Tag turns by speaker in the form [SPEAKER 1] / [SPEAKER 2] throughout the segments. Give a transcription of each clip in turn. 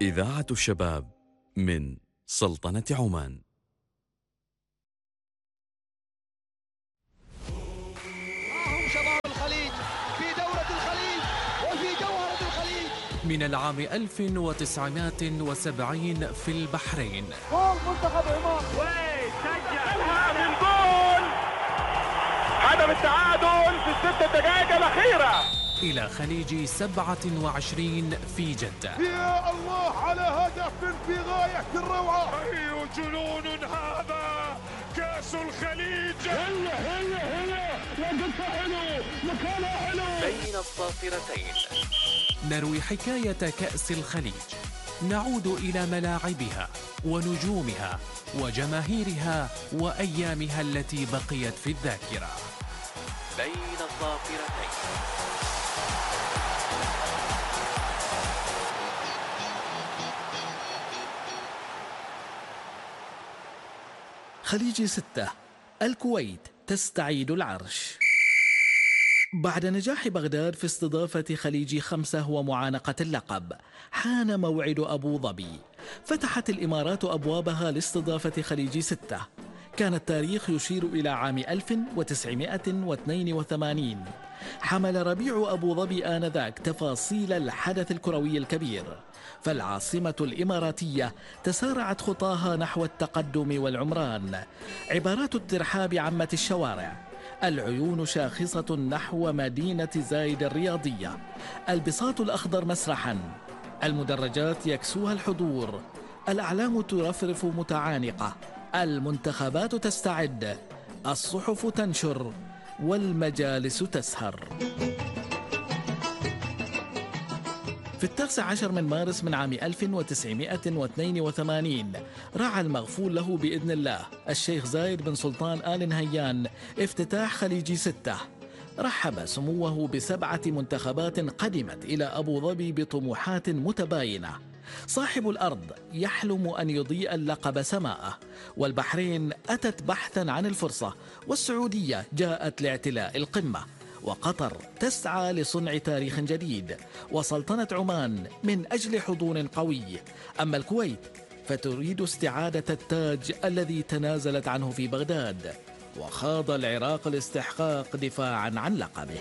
[SPEAKER 1] إذاعة الشباب من سلطنة عمان.
[SPEAKER 2] معهم شباب الخليج في دورة الخليج وفي جوهرة الخليج.
[SPEAKER 3] من العام 1970 في البحرين.
[SPEAKER 2] جول منتخب عمان.
[SPEAKER 4] سجلها من جول هدف التعادل في الست دقائق الأخيرة.
[SPEAKER 3] إلى خليج 27 في جدة.
[SPEAKER 2] يا الله على هدف في غاية الروعة.
[SPEAKER 4] أي جنون هذا، كأس الخليج.
[SPEAKER 2] هلا وقتها حلو، مكانها حلو.
[SPEAKER 3] بين الصافرتين نروي حكاية كأس الخليج، نعود إلى ملاعبها ونجومها وجماهيرها وأيامها التي بقيت في الذاكرة. بين الصافرتين.
[SPEAKER 5] خليج 6 الكويت تستعيد العرش. بعد نجاح بغداد في استضافة خليج 5 ومعانقة اللقب، حان موعد أبو ظبي. فتحت الإمارات أبوابها لاستضافة خليج 6. كان التاريخ يشير إلى عام 1982. حمل ربيع أبو ظبي آنذاك تفاصيل الحدث الكروي الكبير، فالعاصمة الإماراتية تسارعت خطاها نحو التقدم والعمران. عبارات الترحاب عمت الشوارع، العيون شاخصة نحو مدينة زايد الرياضية، البساط الأخضر مسرحا، المدرجات يكسوها الحضور، الأعلام ترفرف متعانقة، المنتخبات تستعد، الصحف تنشر، والمجالس تسهر. في 19 من مارس من عام 1982 رعى المغفور له بإذن الله الشيخ زايد بن سلطان آل نهيان افتتاح خليج 6. رحب سموه ب7 منتخبات قدمت إلى أبو ظبي بطموحات متباينة. صاحب الأرض يحلم أن يضيء اللقب سماءه، والبحرين أتت بحثا عن الفرصة، والسعودية جاءت لاعتلاء القمة، وقطر تسعى لصنع تاريخ جديد، وسلطنة عمان من أجل حضور قوي. أما الكويت فتريد استعادة التاج الذي تنازلت عنه في بغداد، وخاض العراق الاستحقاق دفاعا عن لقبه.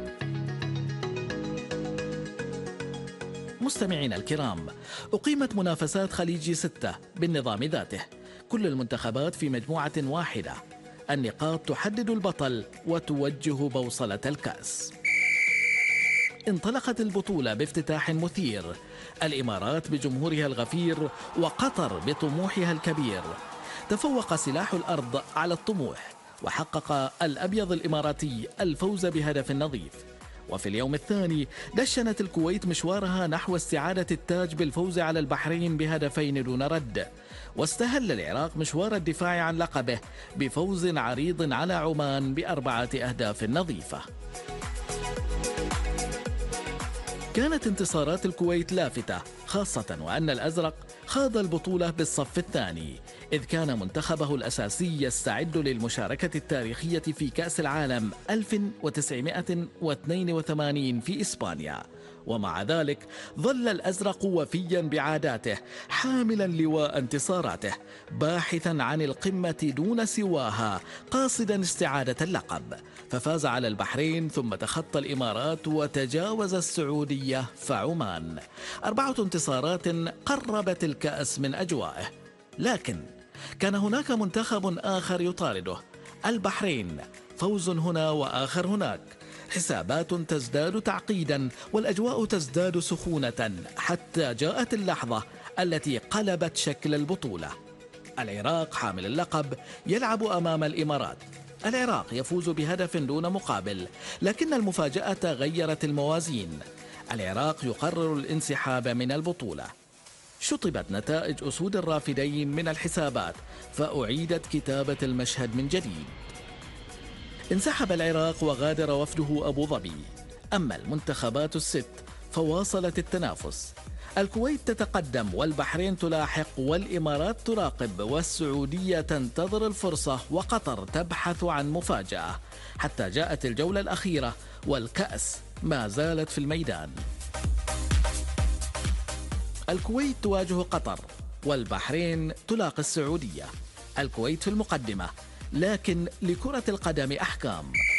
[SPEAKER 5] مستمعينا الكرام، أقيمت منافسات خليج 6 بالنظام ذاته، كل المنتخبات في مجموعة واحدة. النقاط تحدد البطل وتوجه بوصلة الكأس. انطلقت البطولة بافتتاح مثير، الإمارات بجمهورها الغفير وقطر بطموحها الكبير. تفوق سلاح الأرض على الطموح، وحقق الأبيض الإماراتي الفوز بهدف نظيف. وفي اليوم الثاني دشنت الكويت مشوارها نحو استعادة التاج بالفوز على البحرين بهدفين دون رد، واستهل العراق مشوار الدفاع عن لقبه بفوز عريض على عمان ب4 أهداف نظيفة. كانت انتصارات الكويت لافتة، خاصة وأن الأزرق خاض البطولة بالصف الثاني، إذ كان منتخبه الأساسي يستعد للمشاركة التاريخية في كأس العالم 1982 في إسبانيا. ومع ذلك ظل الأزرق وفيا بعاداته، حاملا لواء انتصاراته، باحثا عن القمة دون سواها، قاصدا استعادة اللقب، ففاز على البحرين ثم تخطى الإمارات وتجاوز السعودية فعمان. 4 انتصارات قربت الكأس من أجوائه. لكن كان هناك منتخب آخر يطارده، البحرين، فوز هنا وآخر هناك، حسابات تزداد تعقيدا والأجواء تزداد سخونة، حتى جاءت اللحظة التي قلبت شكل البطولة. العراق حامل اللقب يلعب أمام الإمارات. العراق يفوز بهدف دون مقابل، لكن المفاجأة غيرت الموازين. العراق يقرر الانسحاب من البطولة. شطبت نتائج أسود الرافدين من الحسابات، فأعيدت كتابة المشهد من جديد. انسحب العراق وغادر وفده أبو ظبي. أما المنتخبات ال6 فواصلت التنافس، الكويت تتقدم والبحرين تلاحق والإمارات تراقب والسعودية تنتظر الفرصة وقطر تبحث عن مفاجأة، حتى جاءت الجولة الأخيرة والكأس ما زالت في الميدان. الكويت تواجه قطر، والبحرين تلاقي السعودية. الكويت في المقدمة، لكن لكرة القدم أحكام.